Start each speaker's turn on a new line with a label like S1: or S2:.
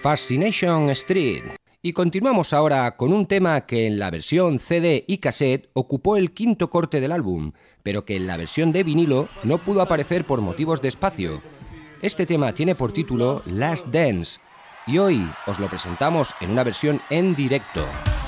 S1: Fascination Street. Y continuamos ahora con un tema que en la versión CD y cassette ocupó el quinto corte del álbum, pero que en la versión de vinilo no pudo aparecer por motivos de espacio. Este tema tiene por título Last Dance y hoy os lo presentamos en una versión en directo.